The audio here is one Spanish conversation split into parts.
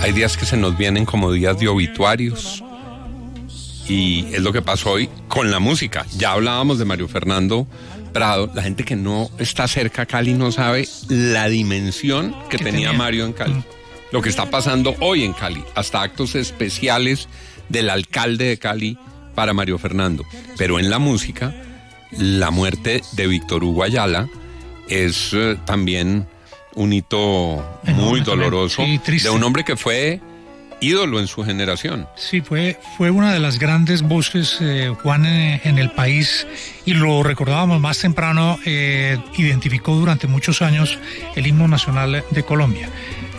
hay días que se nos vienen como días de obituarios. Y es lo que pasó hoy con la música. Ya hablábamos de Mario Fernando Prado. La gente que no está cerca a Cali no sabe la dimensión que tenía Mario en Cali. Lo que está pasando hoy en Cali. Hasta actos especiales del alcalde de Cali para Mario Fernando. Pero en la música, la muerte de Víctor Hugo Ayala es también un hito muy doloroso, sí, de un hombre que fue ídolo en su generación. Sí, fue una de las grandes voces, Juan, en el país, y lo recordábamos más temprano. Identificó durante muchos años el himno nacional de Colombia.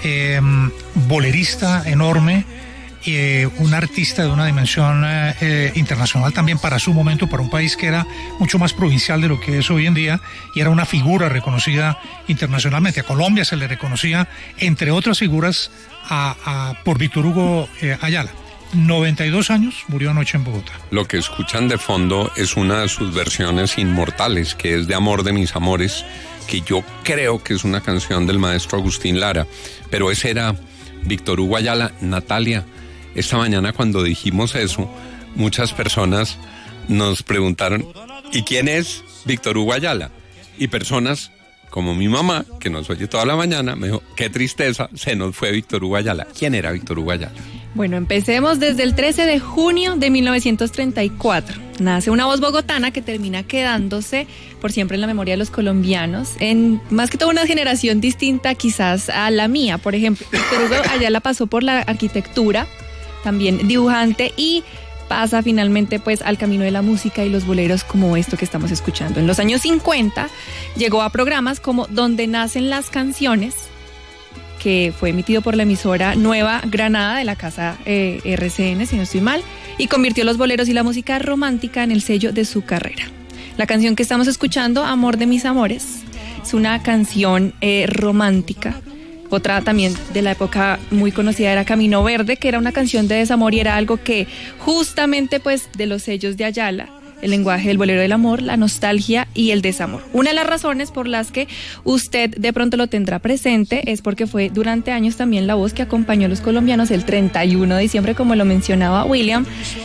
Bolerista enorme, un artista de una dimensión internacional también para su momento, para un país que era mucho más provincial de lo que es hoy en día, y era una figura reconocida internacionalmente. A Colombia se le reconocía, entre otras figuras, por Víctor Hugo Ayala. 92 años, murió anoche en Bogotá. Lo que escuchan de fondo es una de sus versiones inmortales, que es de Amor de mis amores, que yo creo que es una canción del maestro Agustín Lara, pero ese era Víctor Hugo Ayala. Natalia, esta mañana cuando dijimos eso, muchas personas nos preguntaron, ¿y quién es Víctor Hugo Ayala? Y personas como mi mamá, que nos oye toda la mañana, me dijo, qué tristeza, se nos fue Víctor Hugo Ayala. ¿Quién era Víctor Hugo Ayala? Bueno, empecemos desde el 13 de junio de 1934. Nace una voz bogotana que termina quedándose por siempre en la memoria de los colombianos, en más que todo una generación distinta quizás a la mía. Por ejemplo, Víctor Hugo Ayala pasó por la arquitectura, también dibujante, y pasa finalmente pues al camino de la música y los boleros como esto que estamos escuchando. En los años 50 llegó a programas como Donde nacen las canciones, que fue emitido por la emisora Nueva Granada de la casa RCN, si no estoy mal, y convirtió los boleros y la música romántica en el sello de su carrera. La canción que estamos escuchando, Amor de mis amores, es una canción romántica. Otra también de la época muy conocida era Camino Verde, que era una canción de desamor y era algo que justamente pues de los sellos de Ayala, el lenguaje del bolero del amor, la nostalgia y el desamor. Una de las razones por las que usted de pronto lo tendrá presente es porque fue durante años también la voz que acompañó a los colombianos el 31 de diciembre, como lo mencionaba William,